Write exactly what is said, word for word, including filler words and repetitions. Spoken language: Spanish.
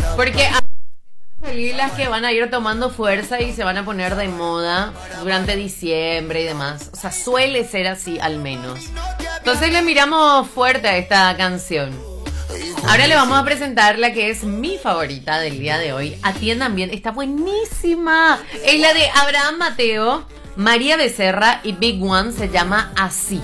Porque a salir las que van a ir tomando fuerza y se van a poner de moda durante diciembre y demás. O sea, suele ser así al menos. Entonces le miramos fuerte a esta canción. Ahora le vamos a presentar la que es mi favorita del día de hoy. Atiendan bien, está buenísima. Es la de Abraham Mateo, María Becerra y Big One, se llama Así.